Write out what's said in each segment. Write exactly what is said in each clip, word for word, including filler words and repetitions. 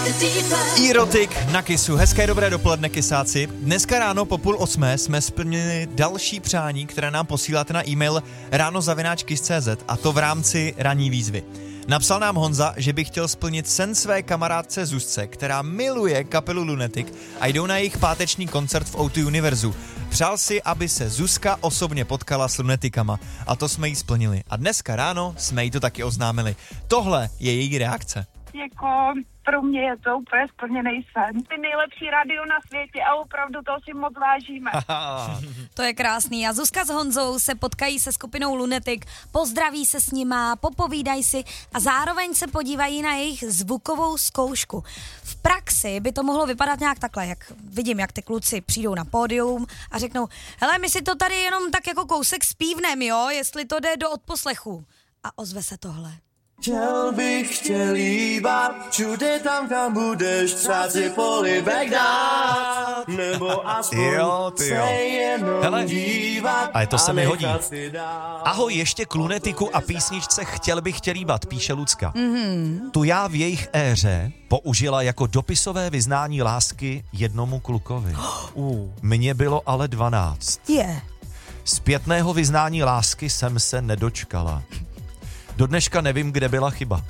Erotik na Kissu. Hezké dobré dopoledne, kysáci. Dneska ráno po půl osmé jsme splnili další přání, které nám posíláte na e-mail ráno zavináč kiss tečka cé zet, a to v rámci ranní výzvy. Napsal nám Honza, že by chtěl splnit sen své kamarádce Zuzce, která miluje kapelu Lunatic a jdou na jejich páteční koncert v ó dva Univerzu. Přál si, aby se Zuzka osobně potkala s Lunaticama, a to jsme jí splnili. A dneska ráno jsme jí to taky oznámili. Tohle je její reakce. Jako pro mě je to úplně splněný sen. Ty nejlepší rádio na světě a opravdu toho si moc vážíme. To je krásný. A Zuzka s Honzou se potkají se skupinou Lunatic, pozdraví se s nima, popovídají si a zároveň se podívají na jejich zvukovou zkoušku. V praxi by to mohlo vypadat nějak takhle, jak vidím, jak ty kluci přijdou na pódium a řeknou: hele, my si to tady jenom tak jako kousek zpívnem, jo, jestli to jde do odposlechu. A ozve se tohle. Chtěl bych tě líbat, všude tam, kam budeš, přát si polibek dát, nebo aspoň jo, ty jo. se jenom Hele, dívat ale to se mi hodí. si dát. Ahoj, ještě k Lunetiku a písničce Chtěl bych tě líbat, píše Lucka. Mm-hmm. Tu já v jejich éře použila jako dopisové vyznání lásky jednomu klukovi. Uh. Mně bylo ale dvanáct. Je. Yeah. Zpětného vyznání lásky jsem se nedočkala. Do dneška nevím, kde byla chyba.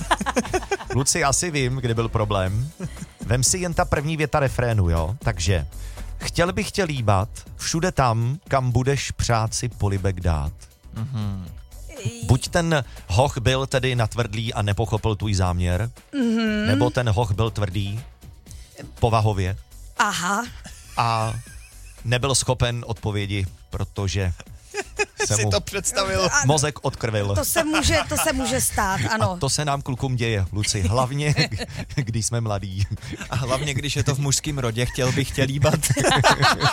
Luci, asi vím, kde byl problém. Vem si jen ta první věta refrénu, jo? Takže chtěl bych tě líbat všude tam, kam budeš přát si polibek dát. Mm-hmm. Buď ten hoch byl tedy natvrdlý a nepochopil tvůj záměr, mm-hmm. nebo ten hoch byl tvrdý povahově. Aha. A nebyl schopen odpovědi, protože se si mu to představil. mozek odkrvil. To se může, to se může stát, ano. A to se nám klukům děje, Luci, hlavně když jsme mladí. A hlavně, když je to v mužském rodě, chtěl bych tě líbat.